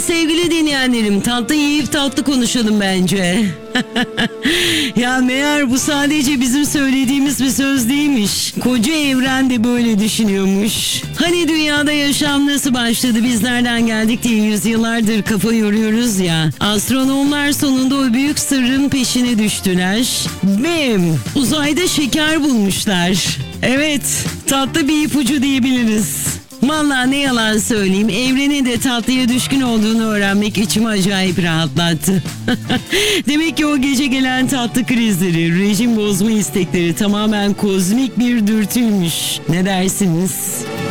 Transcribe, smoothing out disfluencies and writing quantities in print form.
sevgili dinleyenlerim, tatlı yiyip tatlı konuşalım bence. Ya meğer bu sadece bizim söylediğimiz bir söz değilmiş. Koca evren de böyle düşünüyormuş. Hani dünyada yaşam nasıl başladı, biz nereden geldik diye yüzyıllardır kafa yoruyoruz ya. Astronomlar sonunda o büyük sırrın peşine düştüler. Bam! Uzayda şeker bulmuşlar. Evet, tatlı bir ipucu diyebiliriz. Vallahi ne yalan söyleyeyim, evrenin de tatlıya düşkün olduğunu öğrenmek içimi acayip rahatlattı. Demek ki o gece gelen tatlı krizleri, rejim bozma istekleri tamamen kozmik bir dürtüymüş. Ne dersiniz?